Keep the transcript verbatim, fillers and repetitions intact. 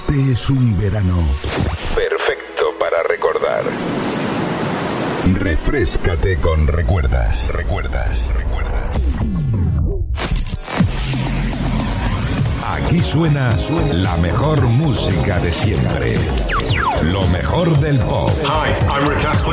Este es un verano perfecto para recordar. Refréscate con recuerdas, recuerdas, recuerdas. Aquí suena, suena la mejor música de siempre. Lo mejor del pop. Hi, I'm Rick Astley.